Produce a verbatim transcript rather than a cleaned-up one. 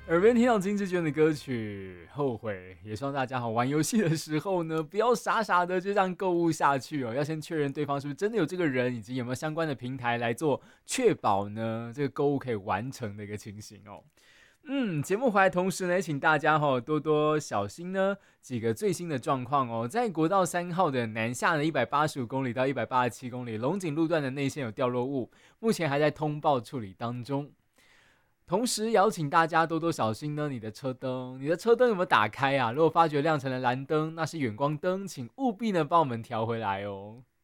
耳边听到金志娟的歌曲，后悔。也希望大家好玩游戏的时候呢，不要傻傻的就这样购物下去哦，要先确认对方是不是真的有这个人，以及有没有相关的平台来做确保呢这个购物可以完成的一个情形哦。嗯，节目回来同时呢，请大家哈、哦、多多小心呢几个最新的状况哦。在国道三号的南下的一百八十五公里到一百八十七公里龙井路段的内线有掉落物，目前还在通报处理当中。同时邀请大家多多小心呢，你的车灯，你的车灯有没有打开啊？如果发觉亮成了蓝灯，那是远光灯，请务必呢帮我们调回来哦。